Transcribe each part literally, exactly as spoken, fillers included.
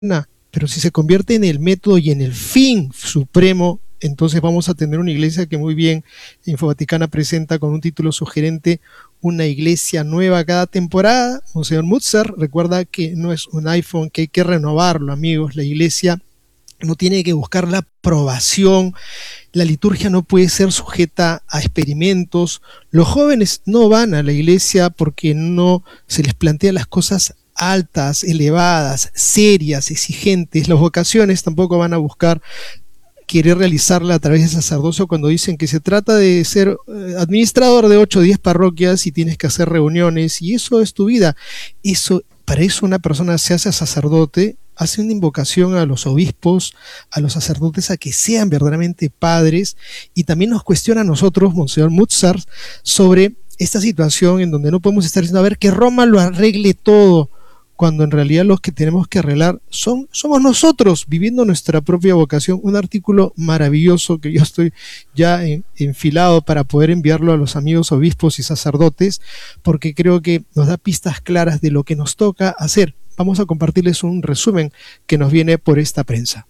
pero si se convierte en el método y en el fin supremo, entonces vamos a tener una iglesia que muy bien Infovaticana presenta con un título sugerente, una iglesia nueva cada temporada. Monseñor Mutzer recuerda que no es un iPhone, que hay que renovarlo, amigos. La iglesia no tiene que buscar la aprobación, la liturgia no puede ser sujeta a experimentos. Los jóvenes no van a la iglesia porque no se les plantean las cosas altas, elevadas, serias, exigentes. Las vocaciones tampoco van a buscar querer realizarla a través del sacerdocio cuando dicen que se trata de ser administrador de ocho o diez parroquias y tienes que hacer reuniones y eso es tu vida. Eso, para eso una persona se hace sacerdote, hace una invocación a los obispos, a los sacerdotes a que sean verdaderamente padres y también nos cuestiona a nosotros, Monseñor Mutzer, sobre esta situación en donde no podemos estar diciendo a ver que Roma lo arregle todo, cuando en realidad los que tenemos que arreglar son, somos nosotros, viviendo nuestra propia vocación. Un artículo maravilloso que yo estoy ya en, enfilado para poder enviarlo a los amigos obispos y sacerdotes, porque creo que nos da pistas claras de lo que nos toca hacer. Vamos a compartirles un resumen que nos viene por esta prensa.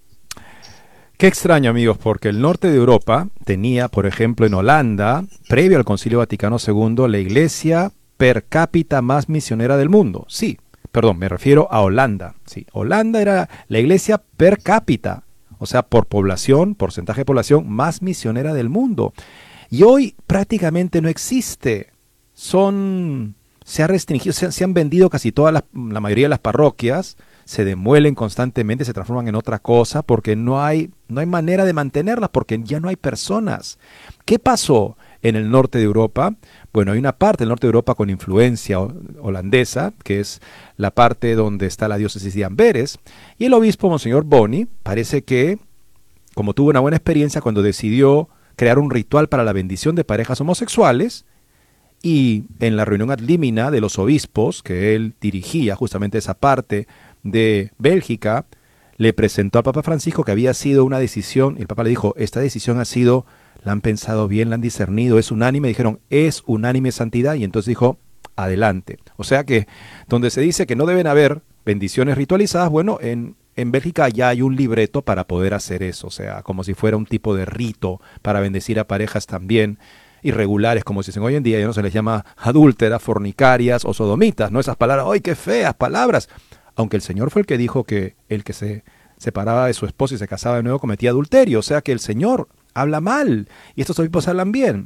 Qué extraño, amigos, porque el norte de Europa tenía, por ejemplo, en Holanda, previo al Concilio Vaticano segundo, la iglesia per cápita más misionera del mundo. Sí. Perdón, me refiero a Holanda. Sí, Holanda era la iglesia per cápita, o sea, por población, porcentaje de población más misionera del mundo. Y hoy prácticamente no existe. Son, se ha restringido, se, se han vendido casi todas las, la mayoría de las parroquias, se demuelen constantemente, se transforman en otra cosa porque no hay, no hay manera de mantenerlas, porque ya no hay personas. ¿Qué pasó en el norte de Europa? Bueno, hay una parte del norte de Europa con influencia holandesa, que es la parte donde está la diócesis de Amberes, y el obispo Monseñor Boni parece que, como tuvo una buena experiencia cuando decidió crear un ritual para la bendición de parejas homosexuales, y en la reunión ad limina de los obispos, que él dirigía justamente esa parte de Bélgica, le presentó al Papa Francisco que había sido una decisión, y el Papa le dijo, esta decisión ha sido, la han pensado bien, la han discernido, es unánime, dijeron, es unánime santidad, y entonces dijo, adelante. O sea que, donde se dice que no deben haber bendiciones ritualizadas, bueno, en, en Bélgica ya hay un libreto para poder hacer eso, o sea, como si fuera un tipo de rito para bendecir a parejas también irregulares, como se dicen hoy en día, ya no se les llama adúlteras, fornicarias o sodomitas, ¿no? Esas palabras, ¡ay, qué feas palabras! Aunque el Señor fue el que dijo que el que se separaba de su esposa y se casaba de nuevo cometía adulterio, o sea que el Señor habla mal, y estos obispos hablan bien.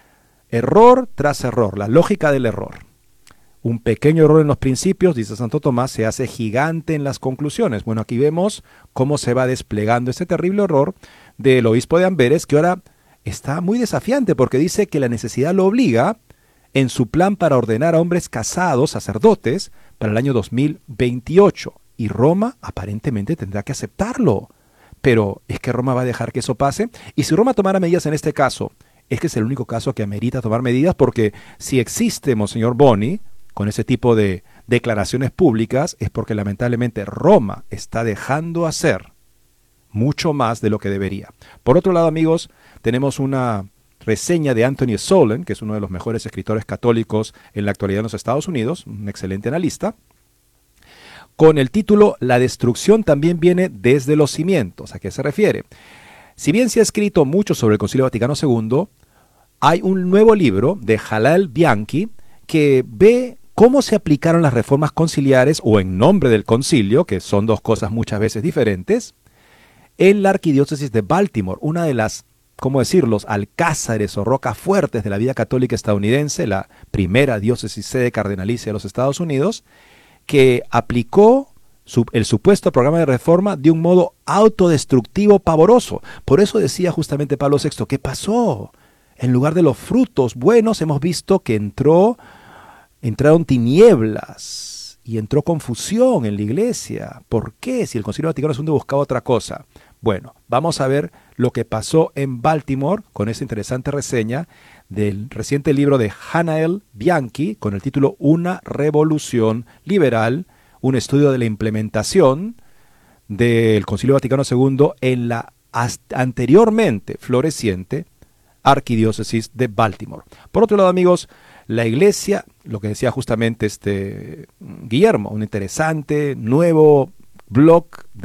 Error tras error, la lógica del error. Un pequeño error en los principios, dice Santo Tomás, se hace gigante en las conclusiones. Bueno, aquí vemos cómo se va desplegando este terrible error del obispo de Amberes, que ahora está muy desafiante, porque dice que la necesidad lo obliga en su plan para ordenar a hombres casados, sacerdotes, para el año dos mil veintiocho. Y Roma aparentemente tendrá que aceptarlo. Pero ¿es que Roma va a dejar que eso pase? Y si Roma tomara medidas en este caso, es que es el único caso que amerita tomar medidas, porque si existe Monseñor Boni con ese tipo de declaraciones públicas, es porque lamentablemente Roma está dejando hacer mucho más de lo que debería. Por otro lado, amigos, tenemos una reseña de Anthony Solon, que es uno de los mejores escritores católicos en la actualidad en los Estados Unidos, un excelente analista, con el título La destrucción también viene desde los cimientos. ¿A qué se refiere? Si bien se ha escrito mucho sobre el Concilio Vaticano segundo, hay un nuevo libro de Jalal Bianchi que ve cómo se aplicaron las reformas conciliares o en nombre del concilio, que son dos cosas muchas veces diferentes, en la arquidiócesis de Baltimore, una de las, ¿cómo decirlo?, alcázares o rocas fuertes de la vida católica estadounidense, la primera diócesis sede cardenalicia de los Estados Unidos, que aplicó su, el supuesto programa de reforma de un modo autodestructivo pavoroso. Por eso decía justamente Pablo sexto, ¿qué pasó? En lugar de los frutos buenos hemos visto que entró, entraron tinieblas y entró confusión en la iglesia. ¿Por qué? Si el Concilio Vaticano segundo buscaba otra cosa. Bueno, vamos a ver lo que pasó en Baltimore con esa interesante reseña del reciente libro de Hanael Bianchi con el título Una revolución liberal, un estudio de la implementación del Concilio Vaticano segundo en la anteriormente floreciente arquidiócesis de Baltimore. Por otro lado, amigos, la iglesia, lo que decía justamente este Guillermo, un interesante, nuevo blog